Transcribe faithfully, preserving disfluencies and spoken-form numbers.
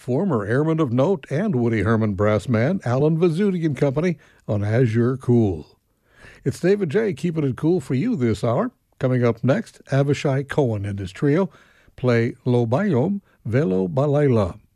former airman of note and Woody Herman brass man Alan Vizzuti and Company on Azure Cool. It's David J. keeping it cool for you this hour. Coming up next, Avishai Cohen and his trio play Lo Bayom Velo Balayla.